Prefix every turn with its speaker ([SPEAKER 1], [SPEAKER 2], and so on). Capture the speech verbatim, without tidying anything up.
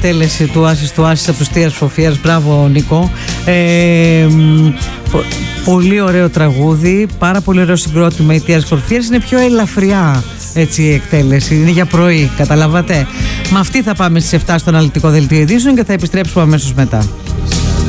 [SPEAKER 1] εκτέλεση του Άσης του Άσης από τους Tears for Fears. Μπράβο Νίκο. ε, πο, Πολύ ωραίο τραγούδι, πάρα πολύ ωραίο συγκρότημα οι Tears for Fears. Είναι πιο ελαφριά έτσι η εκτέλεση, είναι για πρωί, καταλάβατε. Με αυτή θα πάμε στις εφτά στο αναλυτικό δελτίο ειδήσεων και θα επιστρέψουμε αμέσως μετά.